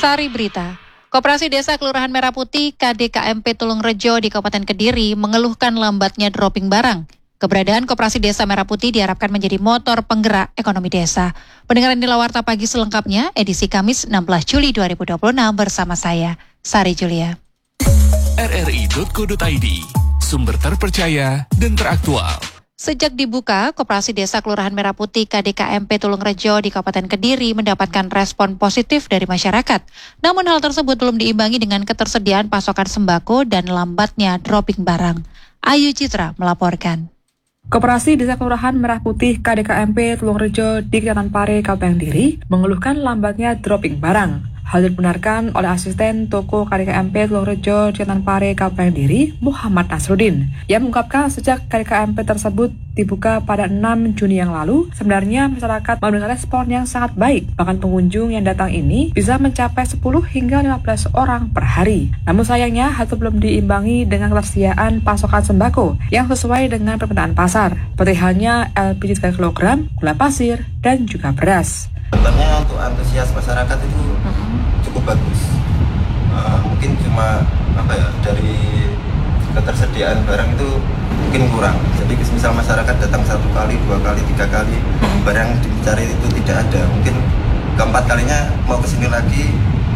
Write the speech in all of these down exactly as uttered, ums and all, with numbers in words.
Sari Berita. Koperasi Desa Kelurahan Merah Putih K D K M P Tulungrejo di Kabupaten Kediri mengeluhkan lambatnya dropping barang. Keberadaan Koperasi Desa Merah Putih diharapkan menjadi motor penggerak ekonomi desa. Pendengaran Nila Warta Pagi selengkapnya edisi Kamis enam belas Juli dua ribu dua puluh enam bersama saya, Sari Julia. R R I titik co titik I D, sumber terpercaya dan teraktual. Sejak dibuka, Koperasi Desa Kelurahan Merah Putih K D K M P Tulungrejo di Kabupaten Kediri mendapatkan respon positif dari masyarakat. Namun hal tersebut belum diimbangi dengan ketersediaan pasokan sembako dan lambatnya dropping barang. Ayu Citra melaporkan. Koperasi Desa Kelurahan Merah Putih K D K M P Tulungrejo di Kecamatan Pare, Kabupaten Kediri mengeluhkan lambatnya dropping barang. Hal dibenarkan oleh asisten toko K D K M P Tulungrejo di Kecamatan Pare, Kabupaten Kediri, Muhammad Nasruddin, yang mengungkapkan sejak K D K M P tersebut dibuka pada enam Juni yang lalu, sebenarnya masyarakat memberikan respon yang sangat baik. Bahkan pengunjung yang datang ini bisa mencapai sepuluh hingga lima belas orang per hari. Namun sayangnya hal itu belum diimbangi dengan ketersediaan pasokan sembako yang sesuai dengan permintaan pasar, seperti halnya L P G tiga kilogram, gula pasir, dan juga beras. Sebenarnya untuk antusias masyarakat itu cukup bagus. Uh, mungkin cuma apa ya, dari ketersediaan barang itu mungkin kurang. Jadi misal masyarakat datang satu kali, dua kali, tiga kali, barang dicari itu tidak ada. Mungkin keempat kalinya mau kesini lagi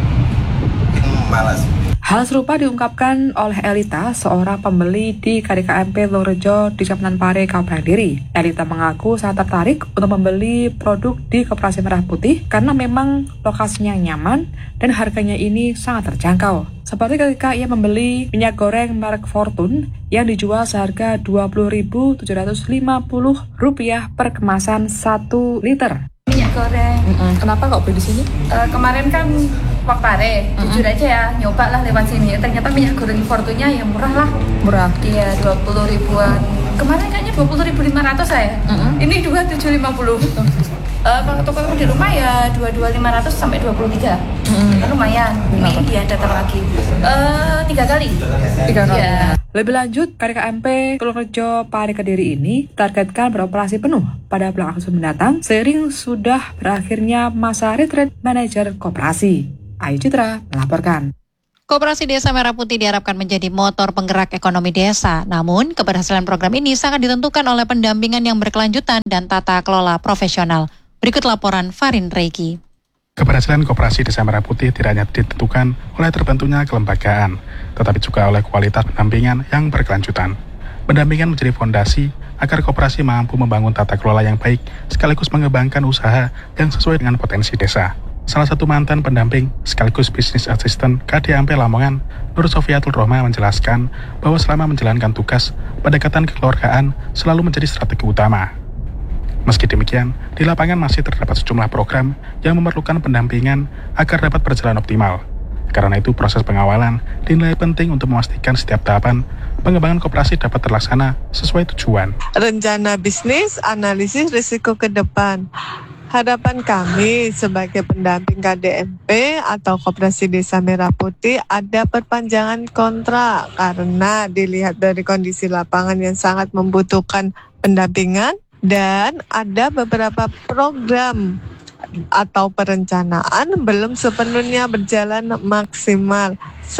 mungkin malas. Hal serupa diungkapkan oleh Elita, seorang pembeli di K D K M P Tulungrejo di Kecamatan Pare, Kabupaten Kediri. Elita mengaku sangat tertarik untuk membeli produk di Koperasi Merah Putih karena memang lokasinya nyaman dan harganya ini sangat terjangkau. Seperti ketika ia membeli minyak goreng merek Fortune yang dijual seharga dua puluh ribu tujuh ratus lima puluh rupiah per kemasan satu liter. Minyak goreng. Mm-mm. Kenapa kok beli di sini? Uh, kemarin kan waktu Pare, mm-hmm. jujur aja ya, nyoba lah lewat sini. Ternyata minyak goreng Fortune-nya yang murah lah. Murah? Iya, dua puluh ribuan. Kemarin kayaknya dua puluh ribu lima ratus saya. Mm-hmm. Ini dua puluh tujuh lima puluh. Uh, kalau toko di rumah ya dua puluh dua lima ratus sampai dua puluh tiga. Mm-hmm. Kan lumayan. Ini dia datang lagi. Uh, tiga kali. Tiga kali. Ya. Lebih lanjut, K D K M P Tulungrejo Pare Kediri ini targetkan beroperasi penuh pada bulan Agustus mendatang seiring sudah berakhirnya masa retreat manajer koperasi. Ayu Citra melaporkan. Koperasi Desa Merah Putih diharapkan menjadi motor penggerak ekonomi desa. Namun, keberhasilan program ini sangat ditentukan oleh pendampingan yang berkelanjutan dan tata kelola profesional. Berikut laporan Farin Reiki. Keberhasilan Koperasi Desa Merah Putih tidak hanya ditentukan oleh terbentuknya kelembagaan, tetapi juga oleh kualitas pendampingan yang berkelanjutan. Pendampingan menjadi fondasi agar koperasi mampu membangun tata kelola yang baik sekaligus mengembangkan usaha yang sesuai dengan potensi desa. Salah satu mantan pendamping sekaligus bisnis asisten K D M P Lamongan, Nur Sofiatul Rohma menjelaskan bahwa selama menjalankan tugas, pendekatan kekeluargaan selalu menjadi strategi utama. Meski demikian, di lapangan masih terdapat sejumlah program yang memerlukan pendampingan agar dapat berjalan optimal. Karena itu, proses pengawalan dinilai penting untuk memastikan setiap tahapan pengembangan koperasi dapat terlaksana sesuai tujuan. Rencana bisnis, analisis risiko ke depan. Harapan kami sebagai pendamping K D M P atau Koperasi Desa Merah Putih ada perpanjangan kontrak karena dilihat dari kondisi lapangan yang sangat membutuhkan pendampingan dan ada beberapa program atau perencanaan belum sepenuhnya berjalan maksimal.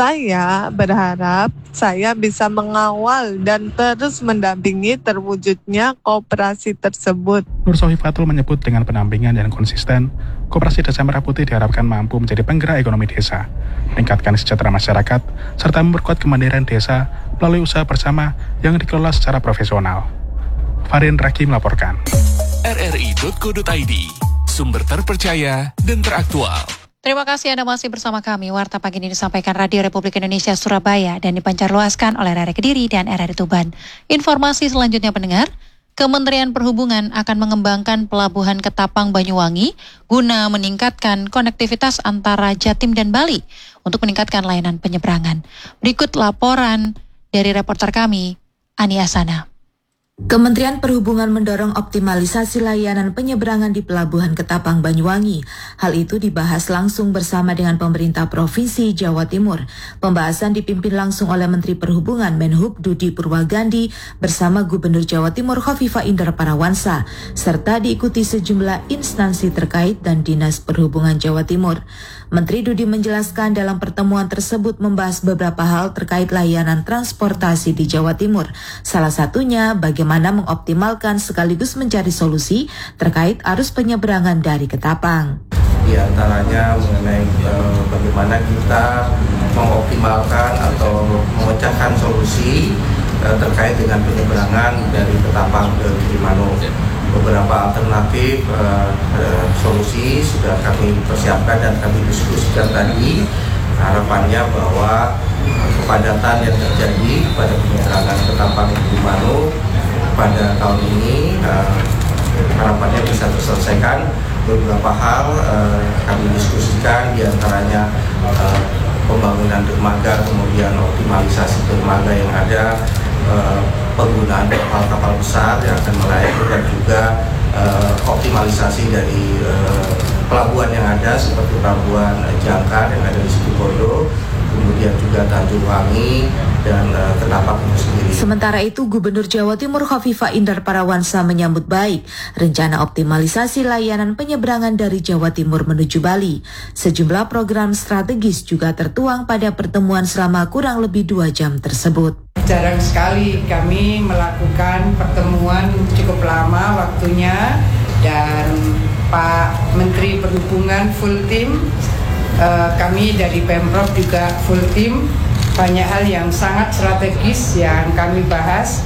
Saya berharap saya bisa mengawal dan terus mendampingi terwujudnya koperasi tersebut. Nur Sofiatul menyebut dengan pendampingan yang konsisten, Koperasi Desa Merah Putih diharapkan mampu menjadi penggerak ekonomi desa, meningkatkan kesejahteraan masyarakat, serta memperkuat kemandirian desa melalui usaha bersama yang dikelola secara profesional. Farin Raki melaporkan. R R I titik co titik I D, sumber terpercaya dan teraktual. Terima kasih Anda masih bersama kami. Warta Pagi ini disampaikan Radio Republik Indonesia Surabaya dan dipancarluaskan oleh R R I Kediri dan R R I Tuban. Informasi selanjutnya pendengar, Kementerian Perhubungan akan mengembangkan pelabuhan Ketapang Banyuwangi guna meningkatkan konektivitas antara Jatim dan Bali untuk meningkatkan layanan penyeberangan. Berikut laporan dari reporter kami, Ani Asana. Kementerian Perhubungan mendorong optimalisasi layanan penyeberangan di Pelabuhan Ketapang Banyuwangi. Hal itu dibahas langsung bersama dengan pemerintah Provinsi Jawa Timur. Pembahasan dipimpin langsung oleh Menteri Perhubungan Menhub Dudi Purwagandi bersama Gubernur Jawa Timur Khofifah Indar Parawansa, serta diikuti sejumlah instansi terkait dan Dinas Perhubungan Jawa Timur. Menteri Dudi menjelaskan dalam pertemuan tersebut membahas beberapa hal terkait layanan transportasi di Jawa Timur. Salah satunya bagaimana mengoptimalkan sekaligus mencari solusi terkait arus penyeberangan dari Ketapang. Di antaranya mengenai e, bagaimana kita mengoptimalkan atau memecahkan solusi e, terkait dengan penyeberangan dari Ketapang ke Gilimanuk. Beberapa alternatif e, e, solusi sudah kami persiapkan dan kami diskusikan tadi. Harapannya bahwa kepadatan yang terjadi pada penyeberangan Ketapang ke Gilimanuk pada tahun ini uh, harapannya bisa terselesaikan. Beberapa hal uh, kami diskusikan, diantaranya uh, pembangunan dermaga, kemudian optimalisasi dermaga yang ada, uh, penggunaan kapal-kapal besar yang akan melayani, dan juga uh, optimalisasi dari uh, pelabuhan yang ada seperti pelabuhan Jangkar yang ada di Situbondo, kemudian juga Tanjung Wangi dan uh, Ketapang itu sendiri. Sementara itu, Gubernur Jawa Timur Khofifah Indar Parawansa menyambut baik rencana optimalisasi layanan penyeberangan dari Jawa Timur menuju Bali. Sejumlah program strategis juga tertuang pada pertemuan selama kurang lebih dua jam tersebut. Jarang sekali kami melakukan pertemuan cukup lama waktunya, dan Pak Menteri Perhubungan full tim. Uh, kami dari Pemprov juga full tim. Banyak hal yang sangat strategis yang kami bahas.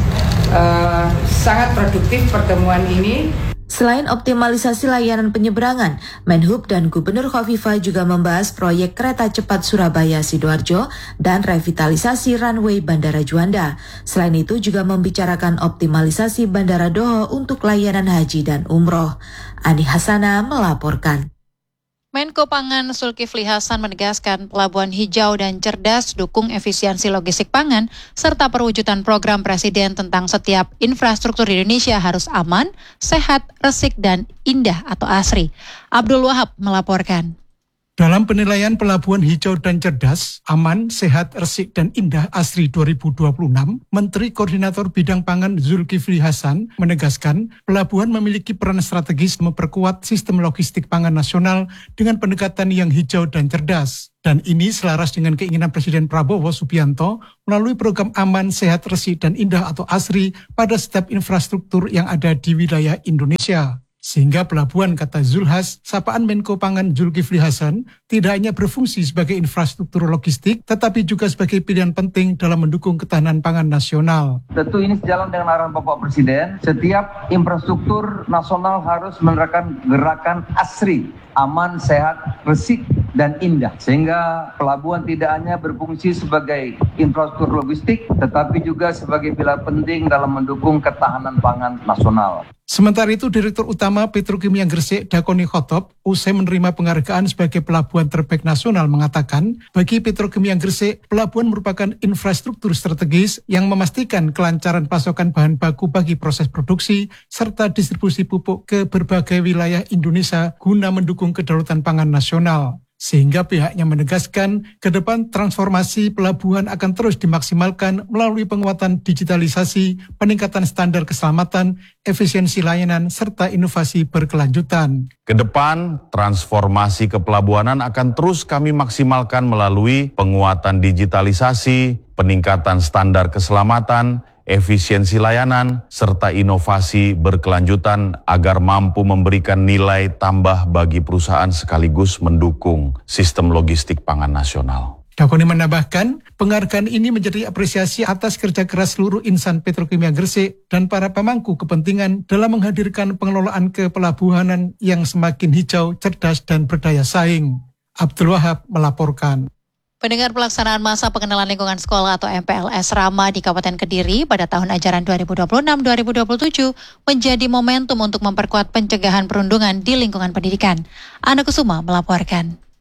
Uh, sangat produktif pertemuan ini. Selain optimalisasi layanan penyeberangan, Menhub dan Gubernur Khofifah juga membahas proyek kereta cepat Surabaya-Sidoarjo dan revitalisasi runway Bandara Juanda. Selain itu juga membicarakan optimalisasi Bandara Doho untuk layanan haji dan umroh. Ani Hasana melaporkan. Menko Pangan Zulkifli Hasan menegaskan pelabuhan hijau dan cerdas dukung efisiensi logistik pangan serta perwujudan program Presiden tentang setiap infrastruktur di Indonesia harus aman, sehat, resik, dan indah atau asri. Abdul Wahab melaporkan. Dalam penilaian pelabuhan hijau dan cerdas, aman, sehat, resik, dan indah asri dua ribu dua puluh enam, Menteri Koordinator Bidang Pangan Zulkifli Hasan menegaskan pelabuhan memiliki peran strategis memperkuat sistem logistik pangan nasional dengan pendekatan yang hijau dan cerdas. Dan ini selaras dengan keinginan Presiden Prabowo Subianto melalui program aman, sehat, resik, dan indah atau asri pada setiap infrastruktur yang ada di wilayah Indonesia. Sehingga pelabuhan, kata Zulhas, sapaan Menko Pangan Zulkifli Hasan, tidak hanya berfungsi sebagai infrastruktur logistik, tetapi juga sebagai pilihan penting dalam mendukung ketahanan pangan nasional. Tentu ini sejalan dengan arahan Bapak Presiden, setiap infrastruktur nasional harus menerapkan gerakan asri, aman, sehat, resik, dan indah. Sehingga pelabuhan tidak hanya berfungsi sebagai infrastruktur logistik, tetapi juga sebagai pilar penting dalam mendukung ketahanan pangan nasional. Sementara itu, Direktur Utama Petrokimia Gresik Dakoni Khotob, usai menerima penghargaan sebagai pelabuhan terbaik nasional, mengatakan, bagi Petrokimia Gresik, pelabuhan merupakan infrastruktur strategis yang memastikan kelancaran pasokan bahan baku bagi proses produksi, serta distribusi pupuk ke berbagai wilayah Indonesia guna mendukung kedaulatan pangan nasional. Sehingga pihaknya menegaskan ke depan transformasi pelabuhan akan terus dimaksimalkan melalui penguatan digitalisasi, peningkatan standar keselamatan, efisiensi layanan, serta inovasi berkelanjutan. Ke depan, transformasi kepelabuhanan akan terus kami maksimalkan melalui penguatan digitalisasi, peningkatan standar keselamatan, efisiensi layanan, serta inovasi berkelanjutan agar mampu memberikan nilai tambah bagi perusahaan sekaligus mendukung sistem logistik pangan nasional. Dakoni menambahkan, penghargaan ini menjadi apresiasi atas kerja keras seluruh insan Petrokimia Gresik dan para pemangku kepentingan dalam menghadirkan pengelolaan kepelabuhanan yang semakin hijau, cerdas, dan berdaya saing. Abdul Wahab melaporkan. Pendengar, pelaksanaan masa pengenalan lingkungan sekolah atau M P L S Rama di Kabupaten Kediri pada tahun ajaran dua ribu dua puluh enam dua ribu dua puluh tujuh menjadi momentum untuk memperkuat pencegahan perundungan di lingkungan pendidikan. Ana Kusuma melaporkan.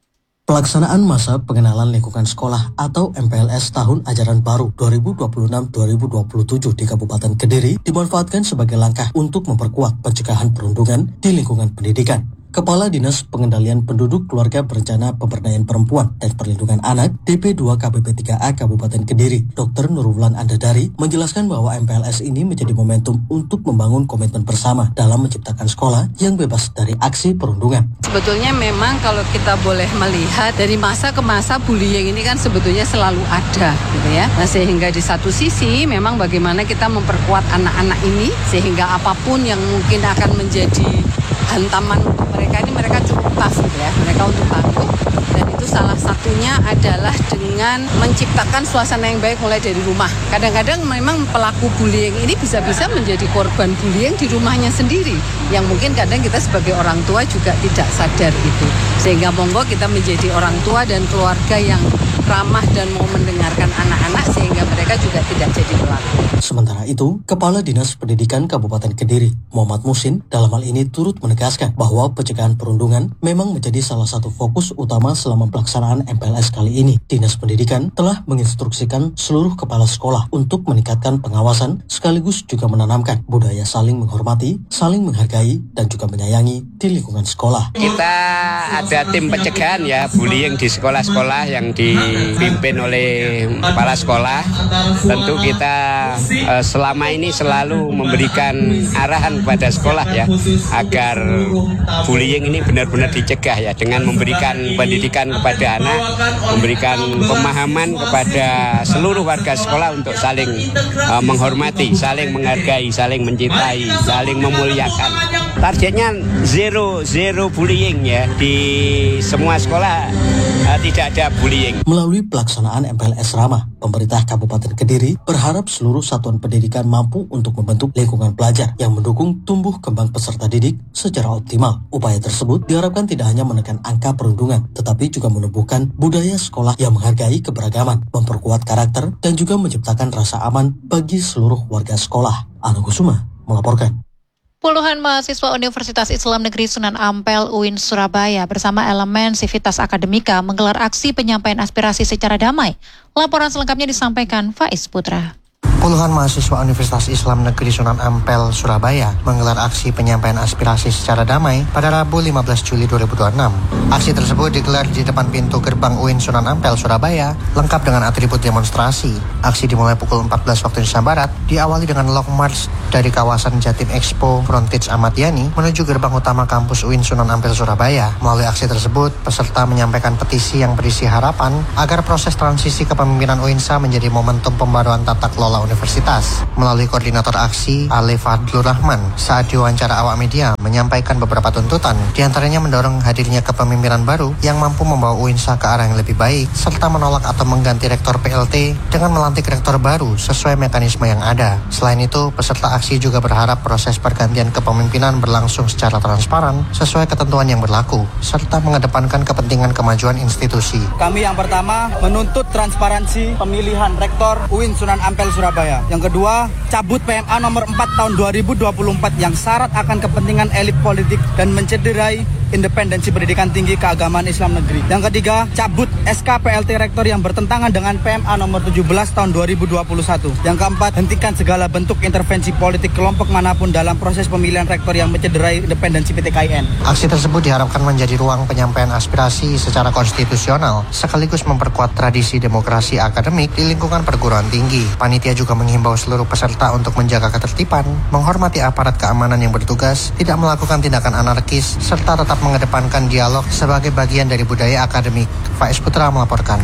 Pelaksanaan masa pengenalan lingkungan sekolah atau M P L S tahun ajaran baru dua ribu dua puluh enam dua ribu dua puluh tujuh di Kabupaten Kediri dimanfaatkan sebagai langkah untuk memperkuat pencegahan perundungan di lingkungan pendidikan. Kepala Dinas Pengendalian Penduduk Keluarga Berencana Pemberdayaan Perempuan dan Perlindungan Anak D P dua K B P tiga A Kabupaten Kediri, Dokter Nurwulan Andadari, menjelaskan bahwa M P L S ini menjadi momentum untuk membangun komitmen bersama dalam menciptakan sekolah yang bebas dari aksi perundungan. Sebetulnya memang kalau kita boleh melihat dari masa ke masa bullying ini kan sebetulnya selalu ada gitu ya. Nah, sehingga di satu sisi memang bagaimana kita memperkuat anak-anak ini sehingga apapun yang mungkin akan menjadi hantaman untuk mereka ini mereka cukup tough gitu ya, mereka untuk tangguh. Dan itu salah satunya adalah dengan menciptakan suasana yang baik mulai dari rumah. Kadang-kadang memang pelaku bullying ini bisa-bisa menjadi korban bullying di rumahnya sendiri, yang mungkin kadang kita sebagai orang tua juga tidak sadar itu. Sehingga monggo kita menjadi orang tua dan keluarga yang ramah dan mau mendengarkan anak-anak sehingga mereka juga tidak jadi pelaku. Sementara itu, Kepala Dinas Pendidikan Kabupaten Kediri, Muhammad Musin, dalam hal ini turut menegaskan bahwa pencegahan perundungan memang menjadi salah satu fokus utama selama pelaksanaan M P L S kali ini. Dinas Pendidikan telah menginstruksikan seluruh kepala sekolah untuk meningkatkan pengawasan sekaligus juga menanamkan budaya saling menghormati, saling menghargai, dan juga menyayangi di lingkungan sekolah. Kita ada tim pencegahan ya bullying di sekolah-sekolah yang dipimpin oleh kepala sekolah. Tentu kita eh, selama ini selalu memberikan arahan kepada sekolah ya agar bullying ini benar-benar dicegah ya dengan memberikan pendidikan kepada anak, memberikan pemahaman kepada seluruh warga sekolah untuk saling uh, menghormati, saling menghargai, saling mencintai, saling memuliakan. Targetnya zero zero bullying ya di semua sekolah, uh, tidak ada bullying. Melalui pelaksanaan M P L S Ramah, pemerintah Kabupaten Kediri berharap seluruh satuan pendidikan mampu untuk membentuk lingkungan belajar yang mendukung tumbuh kembang peserta didik secara optimal. Upaya tersebut diharapkan tidak hanya menekan angka perundungan, tetapi juga menumbuhkan budaya sekolah yang menghargai keberagaman, memperkuat karakter, dan juga menciptakan rasa aman bagi seluruh warga sekolah. Anu Kusuma melaporkan. Puluhan mahasiswa Universitas Islam Negeri Sunan Ampel U I N Surabaya bersama elemen Civitas Akademika menggelar aksi penyampaian aspirasi secara damai. Laporan selengkapnya disampaikan Faiz Putra. Puluhan mahasiswa Universitas Islam Negeri Sunan Ampel, Surabaya menggelar aksi penyampaian aspirasi secara damai pada Rabu lima belas Juli dua ribu dua puluh enam. Aksi tersebut digelar di depan pintu gerbang U I N Sunan Ampel, Surabaya, lengkap dengan atribut demonstrasi. Aksi dimulai pukul empat belas waktu Indonesia Barat, diawali dengan long march dari kawasan Jatim Expo Frontage Ahmad Yani menuju gerbang utama kampus U I N Sunan Ampel, Surabaya. Melalui aksi tersebut, peserta menyampaikan petisi yang berisi harapan agar proses transisi kepemimpinan U I N S A menjadi momentum pembaruan tata kelola universitas. Melalui koordinator aksi, Ale Fadlur Rahman, saat diwawancara awak media, menyampaikan beberapa tuntutan, diantaranya mendorong hadirnya kepemimpinan baru yang mampu membawa U I N S A ke arah yang lebih baik, serta menolak atau mengganti rektor P L T dengan melantik rektor baru sesuai mekanisme yang ada. Selain itu, peserta aksi juga berharap proses pergantian kepemimpinan berlangsung secara transparan, sesuai ketentuan yang berlaku, serta mengedepankan kepentingan kemajuan institusi. Kami yang pertama menuntut transparansi pemilihan rektor U I N Sunan Ampel, Surabaya. Yang kedua, cabut P M A nomor empat tahun dua ribu dua puluh empat yang syarat akan kepentingan elit politik dan mencederai independensi pendidikan tinggi keagamaan Islam negeri. Yang ketiga, cabut S K P L T rektor yang bertentangan dengan P M A nomor tujuh belas tahun dua ribu dua puluh satu. Yang keempat, hentikan segala bentuk intervensi politik kelompok manapun dalam proses pemilihan rektor yang mencederai independensi P T K I N. Aksi tersebut diharapkan menjadi ruang penyampaian aspirasi secara konstitusional, sekaligus memperkuat tradisi demokrasi akademik di lingkungan perguruan tinggi. Panitia juga menghimbau seluruh peserta untuk menjaga ketertiban, menghormati aparat keamanan yang bertugas, tidak melakukan tindakan anarkis, serta tetap mengedepankan dialog sebagai bagian dari budaya akademik. Faiz Putra melaporkan.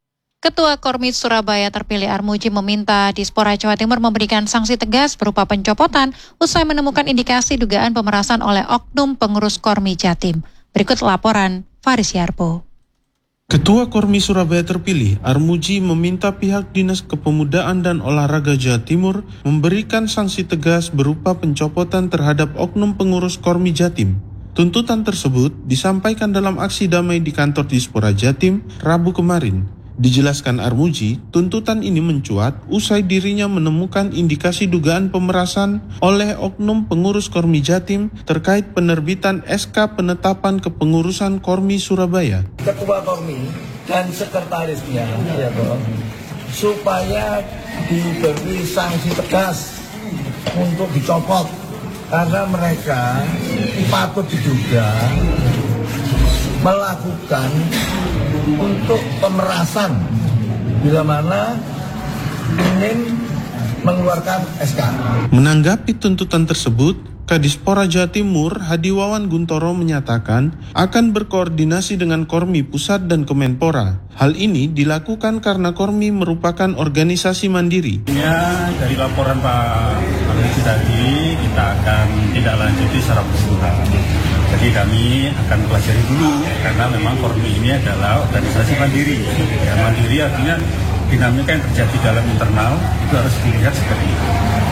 Ketua Kormit Surabaya terpilih Armuji meminta Dispora Jawa Timur memberikan sanksi tegas berupa pencopotan usai menemukan indikasi dugaan pemerasan oleh oknum pengurus Kormi Jatim. Berikut laporan Faris Yarbo. Ketua Kormi Surabaya terpilih, Armuji meminta pihak Dinas Kepemudaan dan Olahraga Jawa Timur memberikan sanksi tegas berupa pencopotan terhadap oknum pengurus Kormi Jatim. Tuntutan tersebut disampaikan dalam aksi damai di kantor Dispora Jatim Rabu kemarin. Dijelaskan Armuji, tuntutan ini mencuat usai dirinya menemukan indikasi dugaan pemerasan oleh oknum pengurus Kormi Jatim terkait penerbitan S K penetapan kepengurusan Kormi Surabaya. Ketua Kormi dan sekretarisnya ya toh, supaya diberi sanksi tegas untuk dicopot karena mereka patut diduga melakukan untuk pemerasan bila mana ingin mengeluarkan S K. Menanggapi tuntutan tersebut, Kadispora Jawa Timur Hadiwawan Guntoro menyatakan akan berkoordinasi dengan Kormi Pusat dan Kemenpora. Hal ini dilakukan karena Kormi merupakan organisasi mandiri. Ya, dari laporan Pak Armuji tadi kita akan tidak lanjuti secara keseluruhan. Jadi kami akan pelajari dulu karena memang Kormi ini adalah organisasi mandiri. Ya, mandiri artinya dinamika yang terjadi dalam internal itu harus dilihat seperti itu.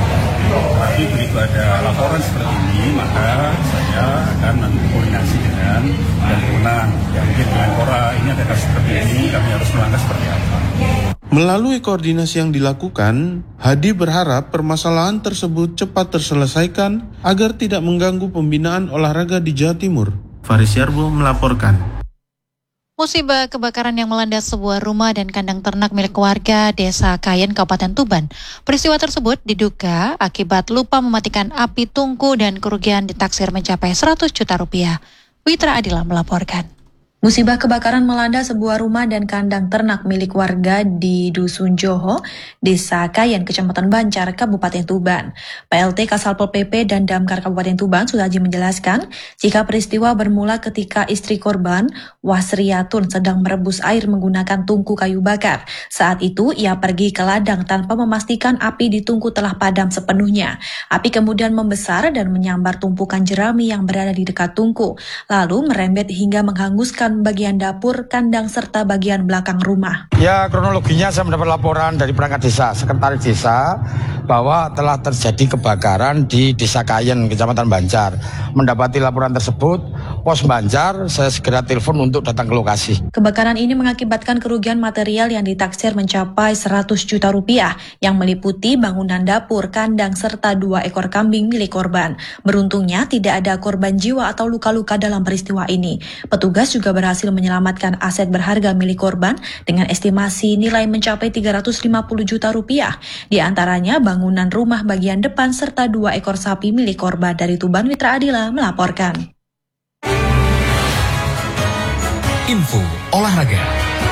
Tapi begitu ada laporan seperti ini, maka saya akan nanti koordinasi dengan yang berwenang. Ya mungkin Kemenpora ini ada kasus seperti ini, kami harus melangkah seperti apa. Melalui koordinasi yang dilakukan, Hadi berharap permasalahan tersebut cepat terselesaikan agar tidak mengganggu pembinaan olahraga di Jawa Timur. Faris Yarbo melaporkan. Musibah kebakaran yang melanda sebuah rumah dan kandang ternak milik warga Desa Kayen, Kabupaten Tuban. Peristiwa tersebut diduga akibat lupa mematikan api tungku dan kerugian ditaksir mencapai seratus juta rupiah. Witra Adila melaporkan. Musibah kebakaran melanda sebuah rumah dan kandang ternak milik warga di Dusun Joho, Desa Kayen, Kecamatan Banjar, Kabupaten Tuban. P L T Kasalpol P P dan Damkar Kabupaten Tuban Sudaji menjelaskan jika peristiwa bermula ketika istri korban, Wasriyatun, sedang merebus air menggunakan tungku kayu bakar. Saat itu ia pergi ke ladang tanpa memastikan api di tungku telah padam sepenuhnya. Api kemudian membesar dan menyambar tumpukan jerami yang berada di dekat tungku, lalu merembet hingga menghanguskan bagian dapur, kandang, serta bagian belakang rumah. Ya, kronologinya saya mendapat laporan dari perangkat desa, sekretaris desa, bahwa telah terjadi kebakaran di Desa Kayen, Kecamatan Banjar. Mendapati laporan tersebut, Pos Banjar, saya segera telepon untuk datang ke lokasi. Kebakaran ini mengakibatkan kerugian material yang ditaksir mencapai seratus juta rupiah, yang meliputi bangunan dapur, kandang, serta dua ekor kambing milik korban. Beruntungnya tidak ada korban jiwa atau luka-luka dalam peristiwa ini. Petugas juga berhasil menyelamatkan aset berharga milik korban dengan estimasi nilai mencapai tiga ratus lima puluh juta rupiah. Di antaranya bangunan rumah bagian depan serta dua ekor sapi milik korban. Dari Tuban, Witra Adila melaporkan. Info olahraga.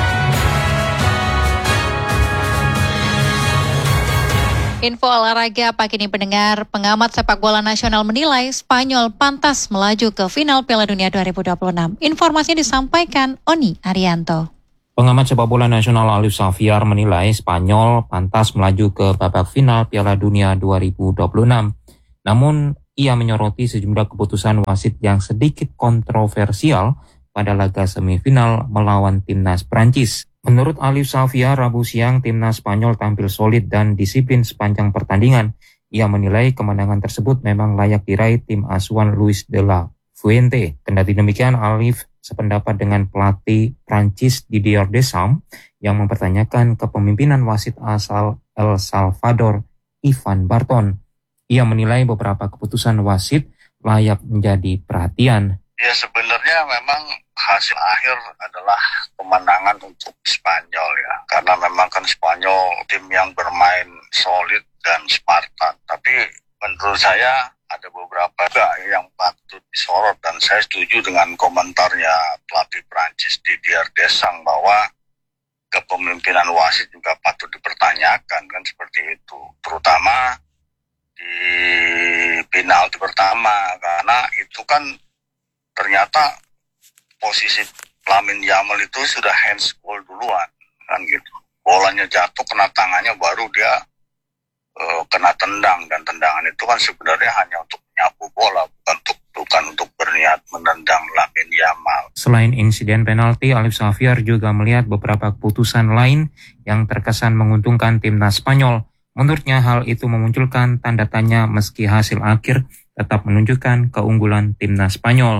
Info olahraga pagi ini pendengar, pengamat sepak bola nasional menilai Spanyol pantas melaju ke final Piala Dunia dua ribu dua puluh enam. Informasinya disampaikan Oni Arianto. Pengamat sepak bola nasional Alif Safiar menilai Spanyol pantas melaju ke babak final Piala Dunia dua ribu dua puluh enam. Namun, ia menyoroti sejumlah keputusan wasit yang sedikit kontroversial pada laga semifinal melawan timnas Prancis. Menurut Alif Safiar, Rabu siang timnas Spanyol tampil solid dan disiplin sepanjang pertandingan. Ia menilai kemenangan tersebut memang layak diraih tim asuhan Luis de la Fuente. Kendati demikian, Alif sependapat dengan pelatih Prancis Didier Deschamps yang mempertanyakan kepemimpinan wasit asal El Salvador, Ivan Barton. Ia menilai beberapa keputusan wasit layak menjadi perhatian. Ya, sebenarnya memang hasil akhir adalah kemenangan untuk Spanyol ya. Karena memang kan Spanyol tim yang bermain solid dan Spartan. Tapi menurut saya ada beberapa yang patut disorot dan saya setuju dengan komentarnya pelatih Prancis Didier Deschamps bahwa kepemimpinan wasit juga patut dipertanyakan kan seperti itu. Terutama di penalti pertama karena itu kan ternyata posisi Lamine Yamal itu sudah handsball duluan kan gitu. Bolanya jatuh kena tangannya baru dia uh, kena tendang dan tendangan itu kan sebenarnya hanya untuk menyapu bola bukan untuk bukan untuk berniat menendang Lamine Yamal. Selain insiden penalti, Alif Safiar juga melihat beberapa keputusan lain yang terkesan menguntungkan timnas Spanyol. Menurutnya hal itu memunculkan tanda tanya meski hasil akhir tetap menunjukkan keunggulan timnas Spanyol.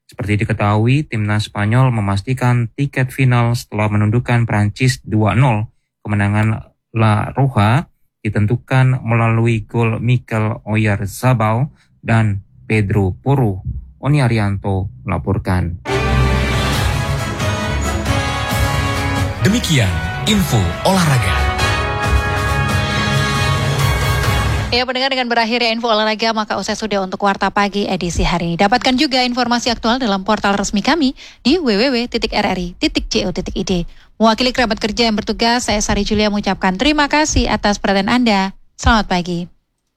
Seperti diketahui, timnas Spanyol memastikan tiket final setelah menundukkan Prancis dua nol. Kemenangan La Roja ditentukan melalui gol Mikel Oyarzabal dan Pedro Porro. Oni Arianto melaporkan. Demikian info olahraga. Ya, pendengar, dengan berakhirnya info olahraga, maka usai sudah untuk Warta Pagi edisi hari ini. Dapatkan juga informasi aktual dalam portal resmi kami di w w w titik r r i titik co titik i d. Mewakili kerabat kerja yang bertugas, saya Sari Julia mengucapkan terima kasih atas perhatian Anda. Selamat pagi.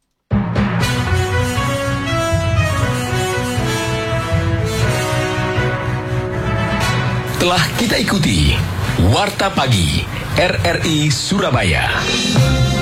Telah kita ikuti Warta Pagi R R I Surabaya.